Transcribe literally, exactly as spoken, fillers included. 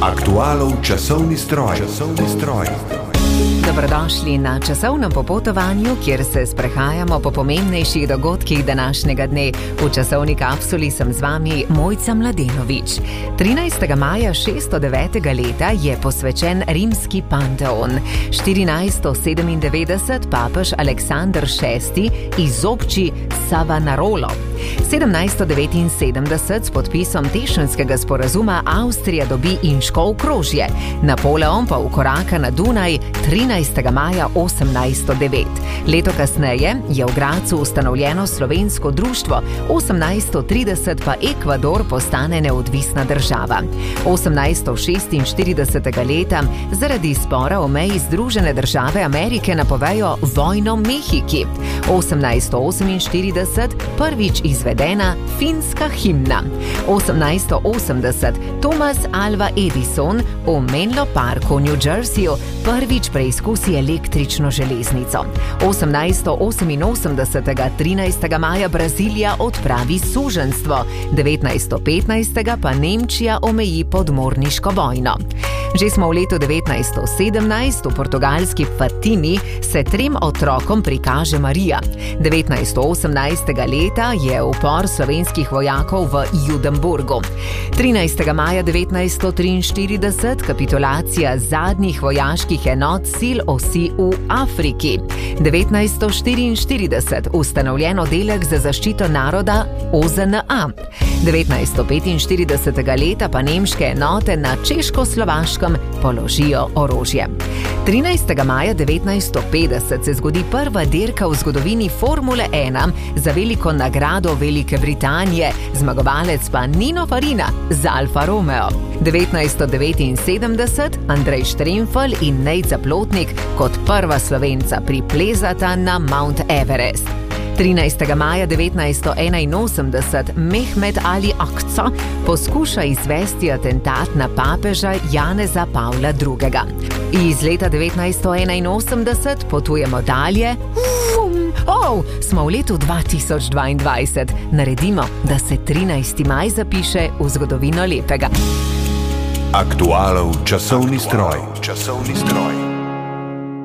Aktualov časovni stroj. Časovni stroj. Dobrodošli na časovnem popotovanju, kjer se sprehajamo po pomembnejših dogodkih današnjega dne. V časovni kapsuli sem z vami Mojca Mladenovič. trinajstega maja šeststo devetega leta je posvečen rimski Panteon. štirinajststo sedemindevetdeset papež Aleksander šesti izobči Savonarolo. sedemnajststo devetinsedemdeset s podpisom Tešanskega sporazuma Avstrija dobi Inško okrožje. Napoleon pa vkoraka na Dunaj trinajstega maja osemnajststo devet. Leto kasneje je v Gradcu ustanovljeno slovensko društvo, osemnajststo trideset pa Ekvador postane neodvisna država. osemnajststo šestinštiridesetega leta zaradi spora o meji Združene države Amerike napovejo vojno Mehiki. osemnajststo oseminštirideset prvič izvedena finska himna. osemnajststo osemdeset Thomas Alva Edison v Menlo Parku, New Jerseyju prvič preizkusi električno železnico. osemnajststo oseminosemdesetega trinajstega maja Brazilija odpravi suženjstvo, devetnajststo petnajstega pa Nemčija omeji podmorniško vojno. Že smo v letu devetnajststo sedemnajst, v portugalski Fatini se trem otrokom prikaže Marija. devetnajststo osemnajstega leta je upor slovenskih vojakov v Judenburgu. trinajstega maja devetnajststo triinštirideset kapitulacija zadnjih vojaških enot sil osi v Afriki. devetnajststo štiriinštirideset ustanovljen oddelek za zaščito naroda O Z N A. devetnajststo petinštiridesetega leta pa nemške enote na Češko-Slovaškem položijo orožje. trinajstega maja devetnajststo petdeset se zgodi prva dirka v zgodovini Formule ena za veliko nagrado Velike Britanije, zmagovalec pa Nino Farina za Alfa Romeo. devetnajststo devetinsedemdeset Andrej Štremfelj in Nejc Zaplotnik kot prva Slovenca priplezata na Mount Everest. trinajstega maja devetnajststo enainosemdeset Mehmed Ali Akca poskuša izvesti atentat na papeža Janeza Pavla drugega. Iz leta devetnajststo enainosemdeset potujemo dalje. Ufum, oh, smo v letu dva tisoč dvaindvajset. Naredimo, da se trinajsti maj zapiše v zgodovino lepega. Aktualov časovni stroj. Časovni stroj.